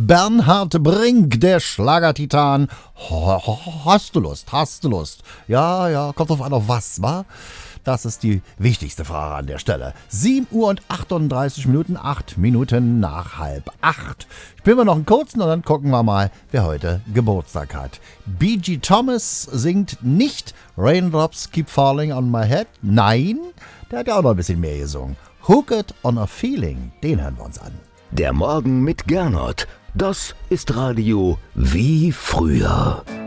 Bernhard Brink, der Schlagertitan. Hast du Lust? Ja, kommt drauf an, auf was, wa? Das ist die wichtigste Frage an der Stelle. 7 Uhr und 38 Minuten, 8 Minuten nach 7:30. Spielen wir noch einen kurzen und dann gucken wir mal, wer heute Geburtstag hat. B.G. Thomas singt nicht Raindrops Keep Falling on My Head. Nein, der hat ja auch noch ein bisschen mehr gesungen. Hooked on a Feeling, den hören wir uns an. Der Morgen mit Gernot, das ist Radio wie früher.